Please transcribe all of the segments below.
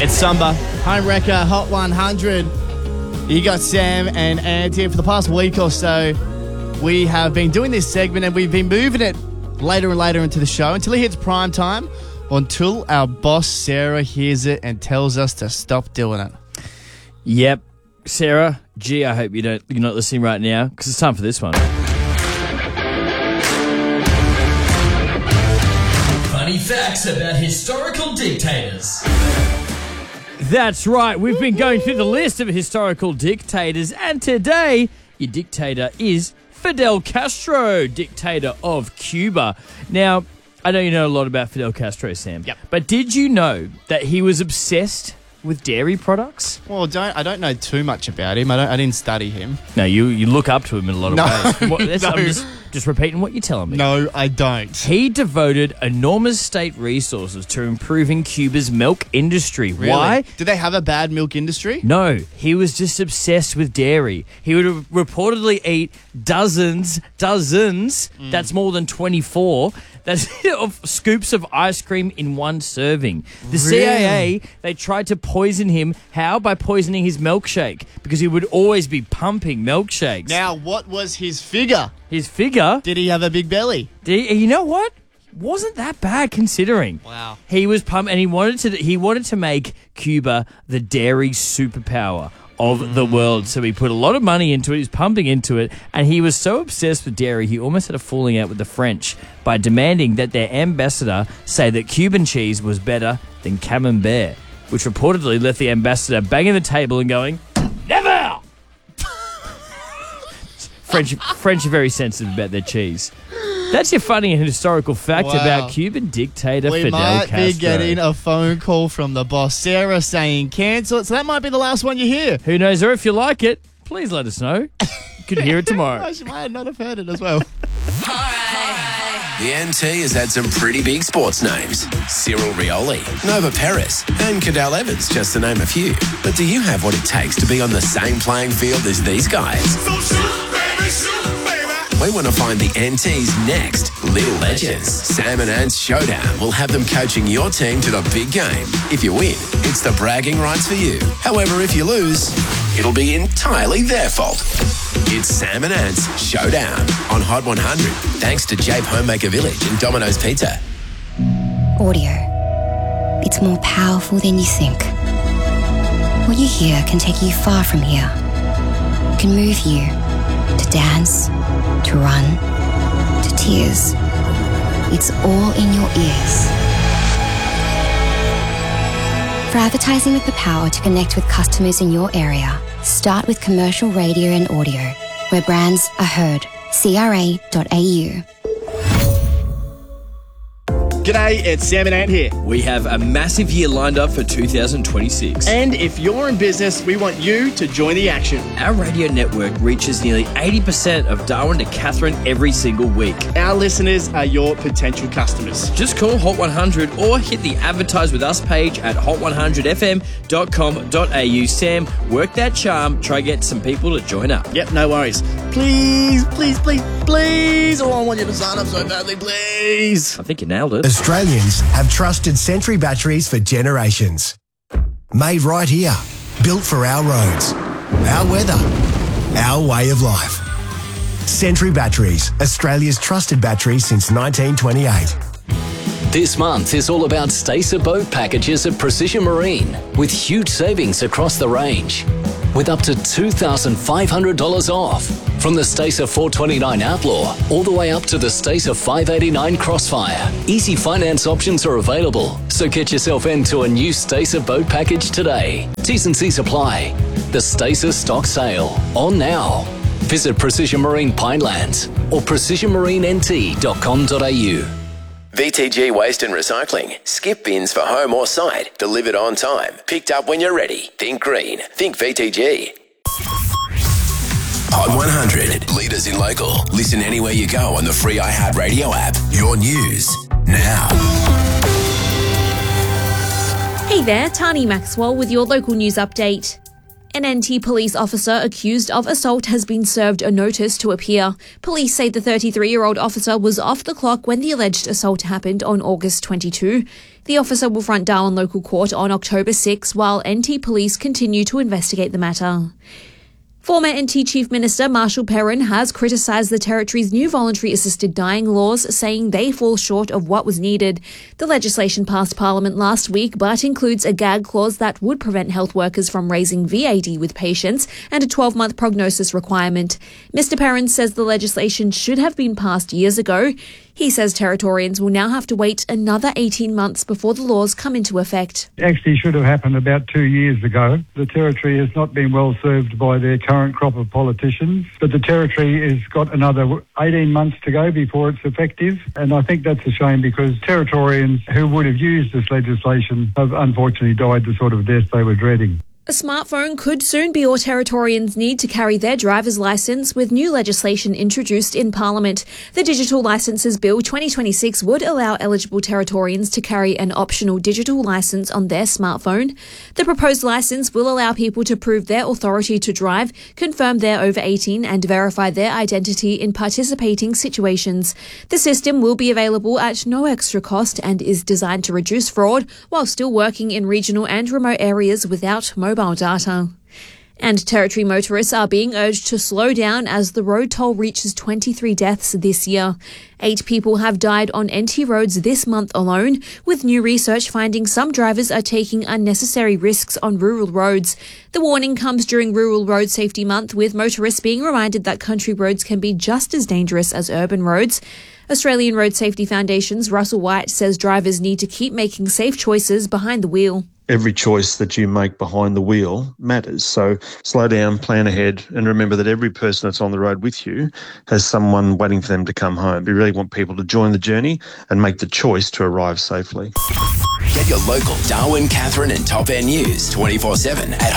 It's Samba, Home Wrecker, Hot 100. You got Sam and Ant here. For the past week or so, we have been doing this segment and we've been moving it later and later into the show until it hits prime time, or until our boss Sarah hears it and tells us to stop doing it. Yep. Sarah, gee, I hope you're not listening right now, because it's time for this one. Funny facts about historical dictators. That's right. We've been going through the list of historical dictators, and today your dictator is Fidel Castro, dictator of Cuba. Now, I know you know a lot about Fidel Castro, Sam. Yep. But did you know that he was obsessed with dairy products? Well, I don't know too much about him. I didn't study him. No, you look up to him in a lot of ways. No. I'm just repeating what you're telling me. No, I don't. He devoted enormous state resources to improving Cuba's milk industry. Really? Why? Did they have a bad milk industry? No, he was just obsessed with dairy. He would reportedly eat dozens, that's more than 24, of scoops of ice cream in one serving. The CIA, they tried to poison him. How? By poisoning his milkshake, because he would always be pumping milkshakes. Now, what was his figure? His figure? Did he have a big belly? You know what? Wasn't that bad considering. Wow. He was pumped, and he wanted to make Cuba the dairy superpower of the world. So he put a lot of money into it, he was pumping into it, and he was so obsessed with dairy, he almost had a falling out with the French by demanding that their ambassador say that Cuban cheese was better than Camembert, which reportedly left the ambassador banging the table and going, "Never!" French are very sensitive about their cheese. That's your funny and historical fact about Cuban dictator Fidel Castro. We might be getting a phone call from the boss, Sarah, saying cancel it. So that might be the last one you hear. Who knows? Or if you like it, please let us know. You could hear it tomorrow. She might not have heard it as well. The NT has had some pretty big sports names. Cyril Rioli, Nova Peris, and Cadell Evans, just to name a few. But do you have what it takes to be on the same playing field as these guys? So shoot, baby, shoot, baby. We want to find the NT's next little legends. Sam and Ant's Showdown will have them coaching your team to the big game. If you win, it's the bragging rights for you. However, if you lose, it'll be entirely their fault. It's Sam and Ant's Showdown on Hot 100, thanks to Jape Homemaker Village and Domino's Pizza. Audio. It's more powerful than you think. What you hear can take you far from here. It can move you to dance, to run, to tears. It's all in your ears. For advertising with the power to connect with customers in your area, start with commercial radio and audio, where brands are heard. CRA.au. G'day, it's Sam and Ant here. We have a massive year lined up for 2026. And if you're in business, we want you to join the action. Our radio network reaches nearly 80% of Darwin to Katherine every single week. Our listeners are your potential customers. Just call Hot 100 or hit the Advertise With Us page at hot100fm.com.au. Sam, work that charm. Try get some people to join up. Yep, no worries. Please, please, please, please. Oh, I want you to sign up so badly, please. I think you nailed it. Australians have trusted Sentry batteries for generations. Made right here, built for our roads, our weather, our way of life. Sentry Batteries, Australia's trusted battery since 1928. This month is all about Stacer boat packages at Precision Marine, with huge savings across the range. With up to $2,500 off. From the Stacer 429 Outlaw all the way up to the Stacer 589 Crossfire. Easy finance options are available, so get yourself into a new Stacer boat package today. T's and C's apply. The Stacer stock sale, on now. Visit Precision Marine Pinelands or precisionmarinent.com.au. VTG Waste and Recycling. Skip bins for home or site. Delivered on time. Picked up when you're ready. Think green. Think VTG. Hot 100. Leaders in local. Listen anywhere you go on the free iHeartRadio app. Your news now. Hey there, Tani Maxwell with your local news update. An NT police officer accused of assault has been served a notice to appear. Police say the 33-year-old officer was off the clock when the alleged assault happened on August 22. The officer will front Darwin Local Court on October 6, while NT police continue to investigate the matter. Former NT Chief Minister Marshall Perrin has criticised the Territory's new voluntary assisted dying laws, saying they fall short of what was needed. The legislation passed Parliament last week, but includes a gag clause that would prevent health workers from raising VAD with patients and a 12-month prognosis requirement. Mr Perrin says the legislation should have been passed years ago. He says Territorians will now have to wait another 18 months before the laws come into effect. Actually should have happened about 2 years ago. The Territory has not been well served by their current crop of politicians, but the Territory has got another 18 months to go before it's effective, and I think that's a shame because Territorians who would have used this legislation have unfortunately died the sort of death they were dreading. A smartphone could soon be all Territorians need to carry their driver's licence, with new legislation introduced in Parliament. The Digital Licences Bill 2026 would allow eligible Territorians to carry an optional digital licence on their smartphone. The proposed licence will allow people to prove their authority to drive, confirm they're over 18 and verify their identity in participating situations. The system will be available at no extra cost and is designed to reduce fraud while still working in regional and remote areas without mobile data. And Territory motorists are being urged to slow down as the road toll reaches 23 deaths this year. 8 people have died on NT roads this month alone, with new research finding some drivers are taking unnecessary risks on rural roads. The warning comes during Rural Road Safety Month, with motorists being reminded that country roads can be just as dangerous as urban roads. Australian Road Safety Foundation's Russell White says drivers need to keep making safe choices behind the wheel. Every choice that you make behind the wheel matters. So slow down, plan ahead, and remember that every person that's on the road with you has someone waiting for them to come home. We really want people to join the journey and make the choice to arrive safely. Get your local Darwin, Catherine and Top End news 24/7 at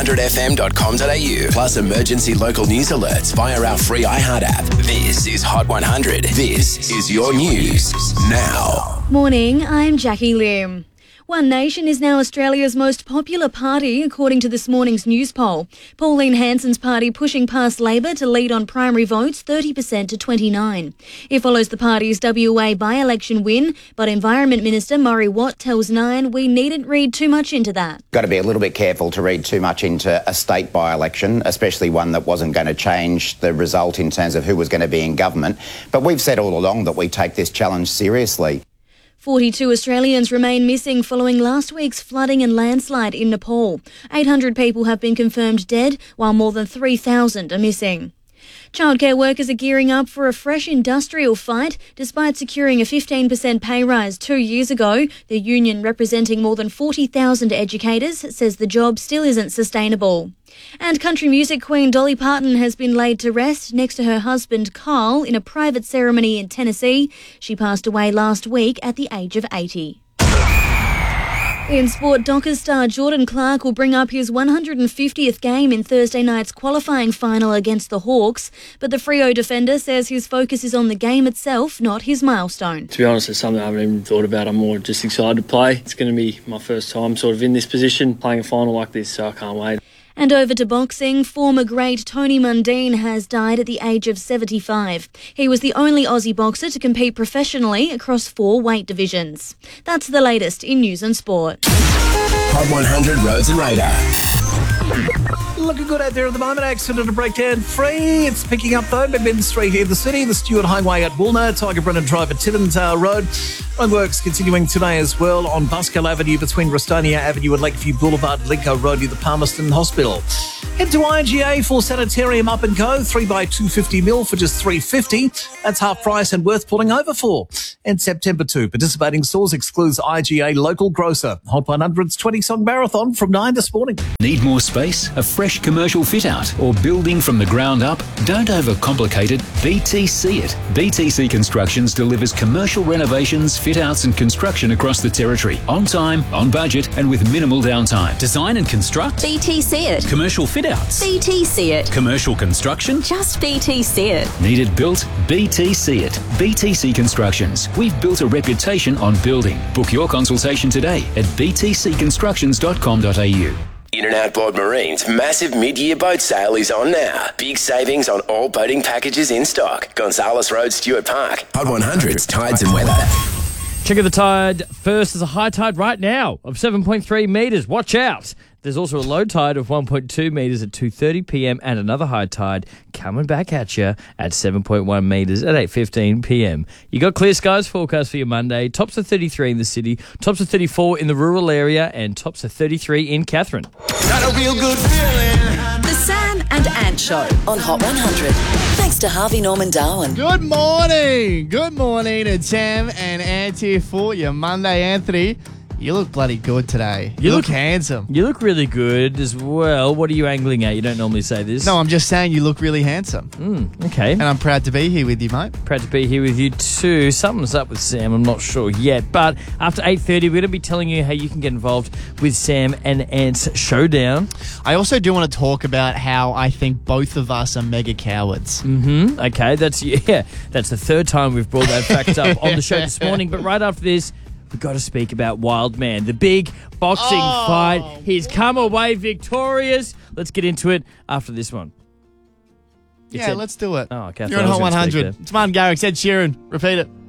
hot100fm.com.au. Plus emergency local news alerts via our free iHeart app. This is Hot 100. This is your news now. Morning, I'm Jackie Lim. One Nation is now Australia's most popular party, according to this morning's news poll. Pauline Hanson's party pushing past Labor to lead on primary votes 30% to 29%. It follows the party's WA by-election win, but Environment Minister Murray Watt tells Nine we needn't read too much into that. Got to be a little bit careful to read too much into a state by-election, especially one that wasn't going to change the result in terms of who was going to be in government. But we've said all along that we take this challenge seriously. 42 Australians remain missing following last week's flooding and landslide in Nepal. 800 people have been confirmed dead, while more than 3,000 are missing. Childcare workers are gearing up for a fresh industrial fight. Despite securing a 15% pay rise 2 years ago, the union representing more than 40,000 educators says the job still isn't sustainable. And country music queen Dolly Parton has been laid to rest next to her husband Carl in a private ceremony in Tennessee. She passed away last week at the age of 80. In sport, Dockers star Jordan Clark will bring up his 150th game in Thursday night's qualifying final against the Hawks, but the Freo defender says his focus is on the game itself, not his milestone. To be honest, it's something I haven't even thought about. I'm more just excited to play. It's going to be my first time sort of in this position, playing a final like this, so I can't wait. And over to boxing, former great Tony Mundine has died at the age of 75. He was the only Aussie boxer to compete professionally across 4 weight divisions. That's the latest in news and sport. Hot 100 Roads and Radar. Looking good out there at the moment. Accident to breakdown free. It's picking up though. Midland Street in the city. The Stewart Highway at Woolner. Tiger Brennan Drive at Timmins Road. Roadworks continuing today as well on Buskill Avenue between Rustonia Avenue and Lakeview Boulevard, Lincoln Road near the Palmerston Hospital. Head to IGA for Sanitarium Up & Go. 3x250ml for just $3.50. That's half price and worth pulling over for. And September 2, participating stores excludes IGA local grocer. Hot 100's 20-song marathon from 9 this morning. Need more space? A fresh commercial fit-out? Or building from the ground up? Don't overcomplicate it. BTC it. BTC Constructions delivers commercial renovations, fit-outs and construction across the territory. On time, on budget and with minimal downtime. Design and construct? BTC it. Commercial fit-outs? BTC it. Commercial construction? Just BTC it. Need it built? BTC it. BTC Constructions. We've built a reputation on building. Book your consultation today at btcconstructions.com.au. In and Outboard Marine's massive mid-year boat sale is on now. Big savings on all boating packages in stock. Gonzales Road, Stuart Park. Hot 100's Tides and Weather. Check out the tide. First, there's a high tide right now of 7.3 metres. Watch out. There's also a low tide of 1.2 metres at 2:30 p.m. and another high tide coming back at you at 7.1 metres at 8:15 p.m. You got clear skies forecast for your Monday. Tops of 33 in the city, tops of 34 in the rural area, and tops of 33 in Catherine. Got a real good feeling. The Sam and Ant Show on Hot 100. Thanks to Harvey Norman Darwin. Good morning. Good morning. It's Sam and Ant here for you. Monday, Anthony. You look bloody good today. You look handsome. You look really good as well. What are you angling at? You don't normally say this. No, I'm just saying you look really handsome. Okay. And I'm proud to be here with you, mate. Proud to be here with you too. Something's up with Sam. I'm not sure yet. But after 8:30, we're going to be telling you how you can get involved with Sam and Ant's Showdown. I also do want to talk about how I think both of us are mega cowards. Okay, that's the third time we've brought that fact up on the show this morning. But right after this, we've got to speak about Wildman, the big boxing fight. He's come away victorious. Let's get into it after this one. Let's do it. Oh, okay. You're on Hot 100. It's Martin Garrix, Ed Sheeran. Repeat it.